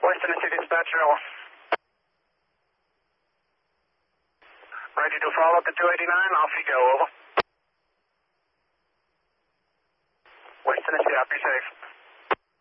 West Tennessee dispatcher, over. Ready to follow up the 289, off you go, over. West Tennessee, up, be safe.